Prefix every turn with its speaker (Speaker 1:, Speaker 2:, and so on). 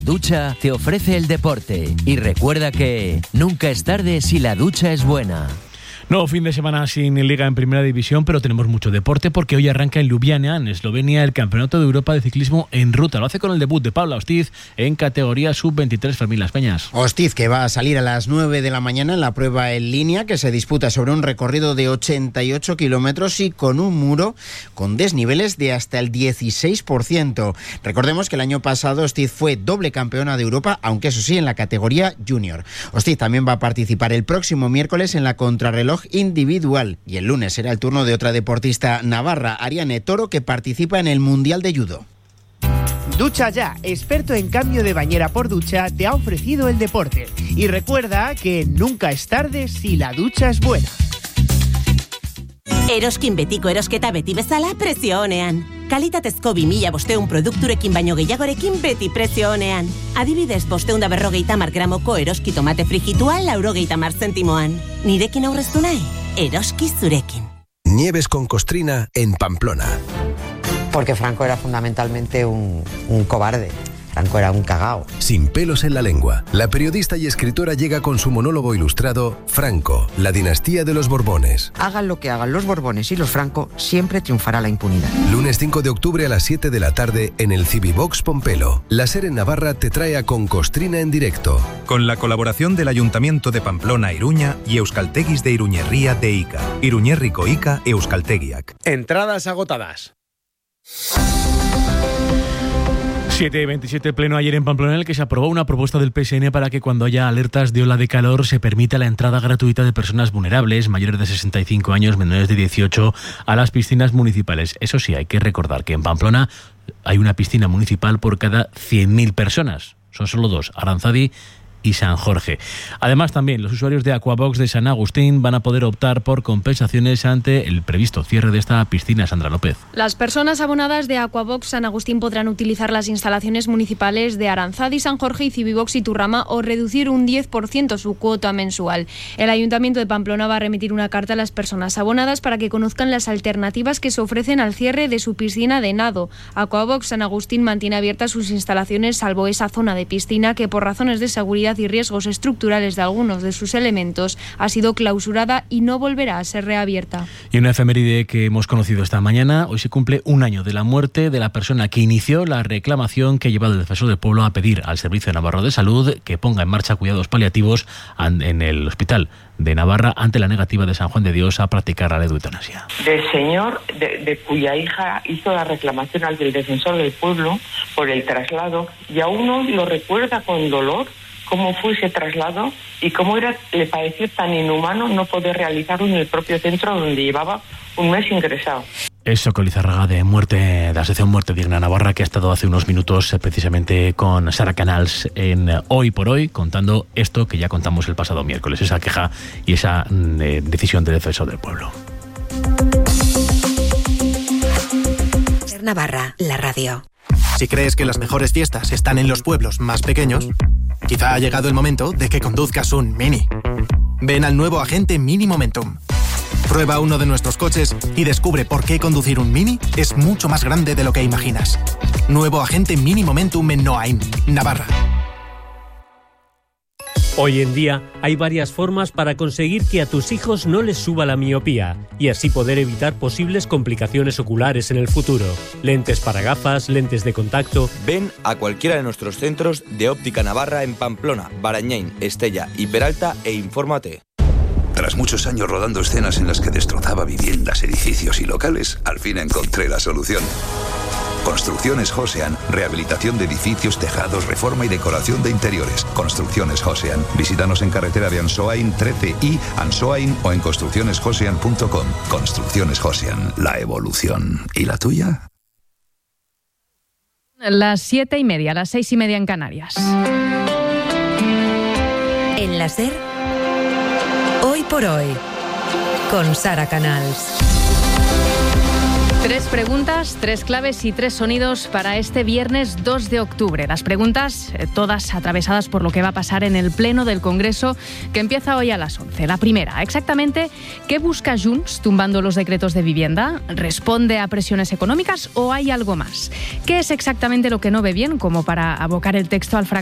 Speaker 1: Ducha te ofrece el deporte y recuerda que nunca es tarde si la ducha es buena.
Speaker 2: Nuevo fin de semana sin Liga en Primera División, pero tenemos mucho deporte porque hoy arranca en Ljubljana, en Eslovenia, el Campeonato de Europa de Ciclismo en ruta. Lo hace con el debut de Paula Ostiz en categoría sub-23 Fermín Las Peñas.
Speaker 3: Ostiz, que va a salir a las 9 de la mañana en la prueba en línea, que se disputa sobre un recorrido de 88 kilómetros y con un muro con desniveles de hasta el 16%. Recordemos que el año pasado Ostiz fue doble campeona de Europa, aunque eso sí, en la categoría junior. Ostiz también va a participar el próximo miércoles en la contrarreloj individual y el lunes será el turno de otra deportista navarra, Ariane Toro, que participa en el Mundial de Judo.
Speaker 4: Ducha Ya, experto en cambio de bañera por ducha, te ha ofrecido el deporte. Y recuerda que nunca es tarde si la ducha es buena.
Speaker 5: Eroskin betiko erosketa beti bezala prezio onean. Kalitatezko 2500 produkturekin baino gehiagorekin beti prezio onean. Adibidez, 550 gramoko eroski tomate frijitua 90 zentimoan. Nirekin aurreztu nahi? Eroski zurekin.
Speaker 6: Nieves con Costrina en Pamplona.
Speaker 7: Porque Franco era fundamentalmente un cobarde. Franco era un cagao.
Speaker 6: Sin pelos en la lengua, la periodista y escritora llega con su monólogo ilustrado Franco, la dinastía de los Borbones.
Speaker 7: Hagan lo que hagan los Borbones y los Franco, siempre triunfará la impunidad.
Speaker 6: Lunes 5 de octubre a las 7 de la tarde en el Civivox Pompelo. La SER en Navarra te trae a Con Costrina en directo.
Speaker 8: Con la colaboración del Ayuntamiento de Pamplona Iruña y Euskalteguis de Iruñerría de Ica. Iruñerriko Ica Euskaltegiak.
Speaker 9: Entradas agotadas.
Speaker 2: 7:27 pleno ayer en Pamplona, en el que se aprobó una propuesta del PSN para que cuando haya alertas de ola de calor se permita la entrada gratuita de personas vulnerables, mayores de 65 años, menores de 18, a las piscinas municipales. Eso sí, hay que recordar que en Pamplona hay una piscina municipal por cada 100.000 personas. Son solo dos, Aranzadi y San Jorge. Además, también los usuarios de Aquabox de San Agustín van a poder optar por compensaciones ante el previsto cierre de esta piscina. Sandra López.
Speaker 10: Las personas abonadas de Aquabox San Agustín podrán utilizar las instalaciones municipales de Aranzadi, San Jorge y Civibox Iturrama o reducir un 10% su cuota mensual. El Ayuntamiento de Pamplona va a remitir una carta a las personas abonadas para que conozcan las alternativas que se ofrecen al cierre de su piscina de nado. Aquabox San Agustín mantiene abiertas sus instalaciones salvo esa zona de piscina que por razones de seguridad y riesgos estructurales de algunos de sus elementos ha sido clausurada y no volverá a ser reabierta.
Speaker 2: Y una efeméride que hemos conocido esta mañana: hoy se cumple un año de la muerte de la persona que inició la reclamación que ha llevado el Defensor del Pueblo a pedir al Servicio Navarro de Salud que ponga en marcha cuidados paliativos en el Hospital de Navarra ante la negativa de San Juan de Dios a practicar la eutanasia.
Speaker 11: Del señor de cuya hija hizo la reclamación al del Defensor del Pueblo por el traslado, y aún hoy lo recuerda con dolor cómo fue ese traslado y cómo le pareció tan inhumano no poder realizarlo en el propio centro donde llevaba un mes ingresado.
Speaker 2: Es Soco Lizárraga de la Asociación Muerte Digna Navarra, que ha estado hace unos minutos precisamente con Sara Canals en Hoy por Hoy, contando esto que ya contamos el pasado miércoles, esa queja y esa decisión del Defensor del Pueblo.
Speaker 12: Ser Navarra, la radio.
Speaker 13: Si crees que las mejores fiestas están en los pueblos más pequeños, quizá ha llegado el momento de que conduzcas un Mini. Ven al nuevo Agente Mini Momentum. Prueba uno de nuestros coches y descubre por qué conducir un Mini es mucho más grande de lo que imaginas. Nuevo Agente Mini Momentum en Noain, Navarra.
Speaker 14: Hoy en día hay varias formas para conseguir que a tus hijos no les suba la miopía y así poder evitar posibles complicaciones oculares en el futuro. Lentes para gafas, lentes de contacto.
Speaker 15: Ven a cualquiera de nuestros centros de Óptica Navarra en Pamplona, Barañáin, Estella y Peralta e infórmate.
Speaker 16: Tras muchos años rodando escenas en las que destrozaba viviendas, edificios y locales, al fin encontré la solución. Construcciones Josean, rehabilitación de edificios, tejados, reforma y decoración de interiores. Construcciones Josean. Visítanos en carretera de Ansoain 13 y Ansoain o en construccionesjosean.com. Construcciones Josean, la evolución. ¿Y la tuya?
Speaker 17: Las 7:30, las 6:30 en Canarias.
Speaker 12: En la SER, Hoy por Hoy, con Sara Canals.
Speaker 17: 3 preguntas, 3 claves y 3 sonidos para este viernes 2 de octubre. Las preguntas todas atravesadas por lo que va a pasar en el Pleno del Congreso, que empieza hoy a las 11. La primera, exactamente, ¿qué busca Junts tumbando los decretos de vivienda? ¿Responde a presiones económicas o hay algo más? ¿Qué es exactamente lo que no ve bien como para abocar el texto al fracaso?